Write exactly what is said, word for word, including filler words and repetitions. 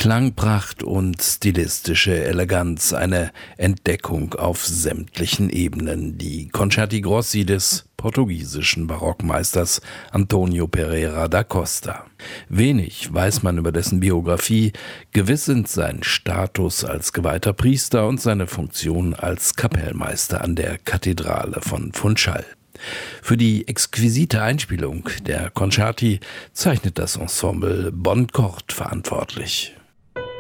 Klangpracht und stilistische Eleganz, eine Entdeckung auf sämtlichen Ebenen. Die Concerti Grossi des portugiesischen Barockmeisters Antonio Pereira da Costa. Wenig weiß man über dessen Biografie, gewiss sind sein Status als geweihter Priester und seine Funktion als Kapellmeister an der Kathedrale von Funchal. Für die exquisite Einspielung der Concerti zeichnet das Ensemble Boncourt verantwortlich.